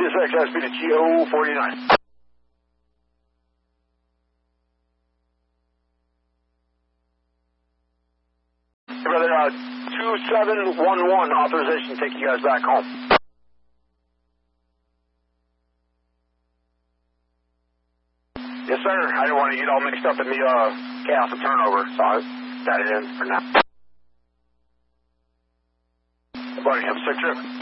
CSX, speed to GO 49. Hey, brother, 2711, authorization to take you guys back home. Yes, sir. I didn't want to get all mixed up in the chaos of turnover, so I got it in for now. Buddy, have a sick trip.